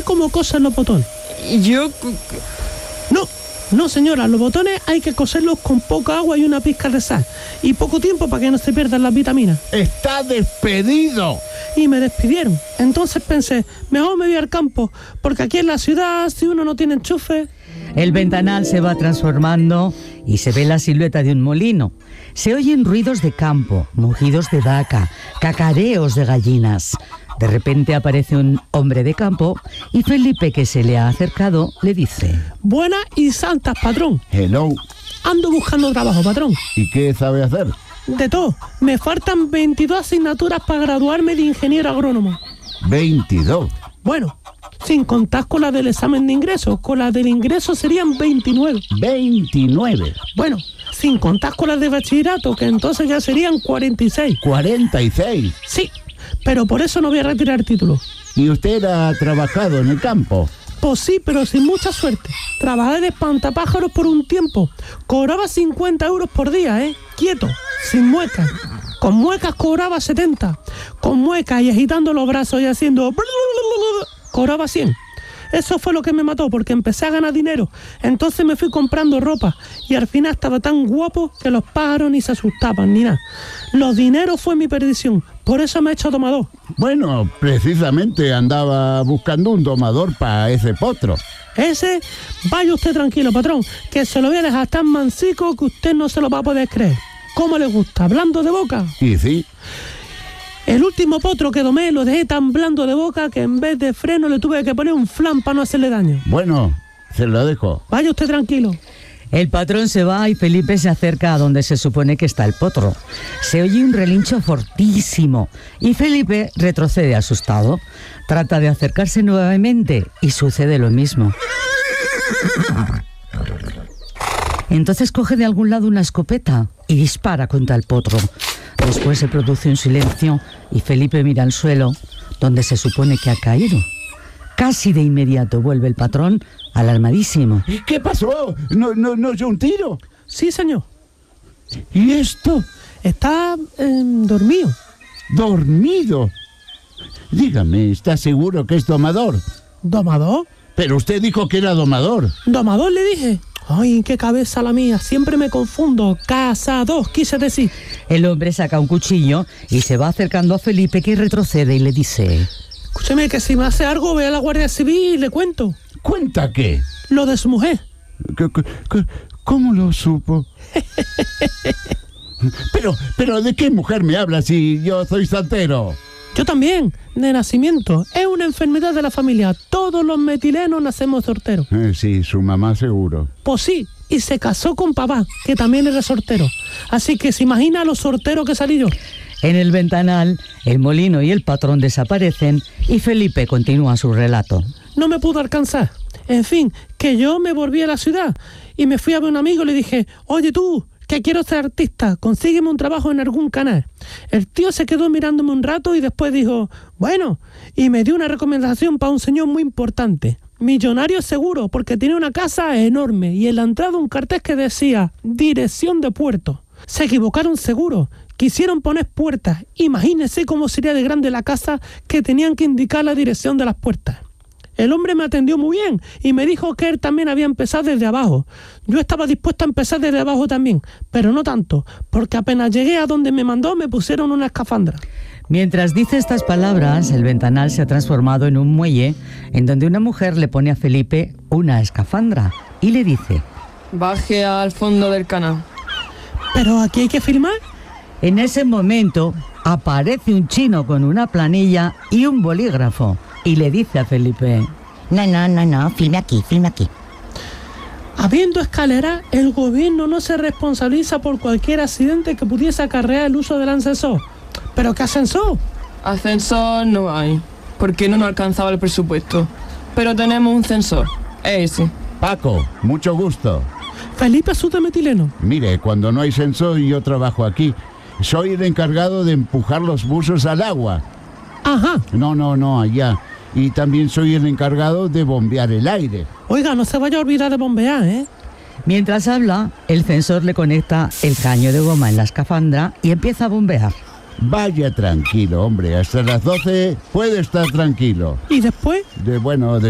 sé cómo cosen los botones. Yo... No, señora, los botones hay que coserlos con poca agua y una pizca de sal. Y poco tiempo para que no se pierdan las vitaminas. ¡Está despedido! Y me despidieron. Entonces pensé, mejor me voy al campo, porque aquí en la ciudad, si uno no tiene enchufe... El ventanal se va transformando y se ve la silueta de un molino. Se oyen ruidos de campo, mugidos de vaca, cacareos de gallinas. De repente aparece un hombre de campo y Felipe, que se le ha acercado, le dice: Buenas y santas, patrón. Hello. Ando buscando trabajo, patrón. ¿Y qué sabe hacer? De todo. Me faltan 22 asignaturas para graduarme de ingeniero agrónomo. 22. Bueno, sin contar con la del examen de ingreso. Con la del ingreso serían 29. 29. Bueno, sin contar con la de bachillerato, que entonces ya serían 46. 46. Sí, pero por eso no voy a retirar el título. ¿Y usted ha trabajado en el campo? Pues sí, pero sin mucha suerte. Trabajé de espantapájaros por un tiempo. Cobraba 50 euros por día, quieto, sin muecas. Con muecas cobraba 70. Con muecas y agitando los brazos y haciendo... cobraba 100. Eso fue lo que me mató, porque empecé a ganar dinero. Entonces me fui comprando ropa y al final estaba tan guapo que los pájaros ni se asustaban ni nada. Los dineros fue mi perdición. Por eso me he hecho domador. Bueno, precisamente andaba buscando un domador para ese potro. Ese, vaya usted tranquilo, patrón, que se lo voy a dejar tan mansico que usted no se lo va a poder creer. ¿Cómo le gusta? ¿Blando de boca? Y sí. El último potro que domé lo dejé tan blando de boca que en vez de freno le tuve que poner un flan para no hacerle daño. Bueno, se lo dejo. Vaya usted tranquilo. El patrón se va y Felipe se acerca a donde se supone que está el potro. Se oye un relincho fortísimo y Felipe retrocede asustado. Trata de acercarse nuevamente y sucede lo mismo. Entonces coge de algún lado una escopeta y dispara contra el potro. Después se produce un silencio y Felipe mira al suelo, donde se supone que ha caído. Casi de inmediato vuelve el patrón, alarmadísimo. ¿Y qué pasó? ¿No oyó un tiro? Sí, señor. ¿Y esto? Está dormido. ¿Dormido? Dígame, ¿está seguro que es domador? ¿Domador? Pero usted dijo que era domador. ¿Domador le dije? Ay, qué cabeza la mía, siempre me confundo. Cazador, quise decir. El hombre saca un cuchillo y se va acercando a Felipe, que retrocede y le dice: Escúcheme, que si me hace algo, ve a la Guardia Civil y le cuento. ¿Cuenta qué? Lo de su mujer. ¿Cómo lo supo? Pero ¿de qué mujer me habla si yo soy soltero? Yo también, de nacimiento. Es una enfermedad de la familia. Todos los metilenos nacemos solteros. Sí, su mamá seguro. Pues sí, y se casó con papá, que también era soltero. Así que se imagina lo soltero que salí yo. En el ventanal, el molino y el patrón desaparecen y Felipe continúa su relato. No me pudo alcanzar. En fin, que yo me volví a la ciudad y me fui a ver a un amigo y le dije: Oye tú, que quiero ser artista, consígueme un trabajo en algún canal. El tío se quedó mirándome un rato y después dijo: Bueno, y me dio una recomendación para un señor muy importante. Millonario seguro, porque tiene una casa enorme y en la entrada un cartel que decía: Dirección de puerto. Se equivocaron seguro. Quisieron poner puertas. Imagínense cómo sería de grande la casa que tenían que indicar la dirección de las puertas. El hombre me atendió muy bien y me dijo que él también había empezado desde abajo. Yo estaba dispuesto a empezar desde abajo también, pero no tanto, porque apenas llegué a donde me mandó me pusieron una escafandra. Mientras dice estas palabras, el ventanal se ha transformado en un muelle en donde una mujer le pone a Felipe una escafandra y le dice: Baje al fondo del canal. ¿Pero aquí hay que filmar? En ese momento aparece un chino con una planilla y un bolígrafo y le dice a Felipe: No, filme aquí. Habiendo escalera, el gobierno no se responsabiliza por cualquier accidente que pudiese acarrear el uso del ascensor. ¿Pero qué ascensor? Ascensor no hay, porque no nos alcanzaba el presupuesto. Pero tenemos un sensor, ese. Paco, mucho gusto. Felipe Azul de Metileno. Mire, cuando no hay sensor yo trabajo aquí. Soy el encargado de empujar los buzos al agua. Ajá. No, allá. Y también soy el encargado de bombear el aire. Oiga, no se vaya a olvidar de bombear, ¿eh? Mientras habla, el sensor le conecta el caño de goma en la escafandra y empieza a bombear. Vaya tranquilo, hombre. Hasta las 12 puede estar tranquilo. ¿Y después? Después